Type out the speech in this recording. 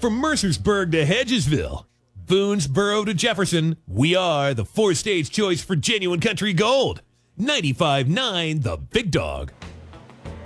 From Mercersburg to Hedgesville, Boonesboro to Jefferson, we are the four-stage choice for genuine country gold. 95.9 The Big Dog.